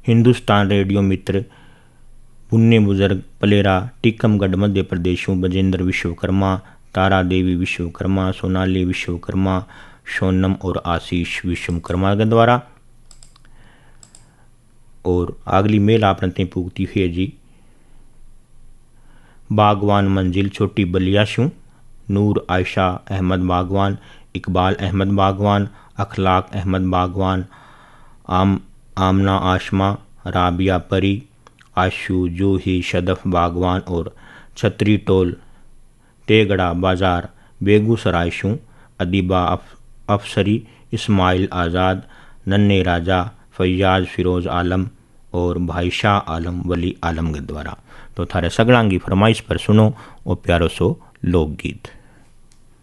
Hindustan radio मित्र, पुण्य बुजुर्ग पलेरा, टीकमगढ़ मध्य प्रदेश, बजेंद्र विश्वकर्मा, तारा देवी विश्वकर्मा, सोनाली विश्वकर्मा, सोनम और आशीष विश्वकर्मा के द्वारा। और अगली मेल आपने पूछती है जी, बागवान मंजिल छोटी बलियाशू, नूर आयशा अहमद बागवान, इकबाल अहमद बागवान, अखलाक अहमद बागवान, आमना आशमा, राबिया परी, आशू जूही शदफ बागवान और छतरी टोल तेगड़ा बाजार बेगूसराय शू, अदीबा अफसरी, इस्माइल आज़ाद, नन्हे राजा, फैयाज फिरोज आलम और भाई शाह आलम वली आलम के द्वारा। तो थारे सगड़ांगी फरमाइश पर सुनो और प्यारो सो लोकगीत।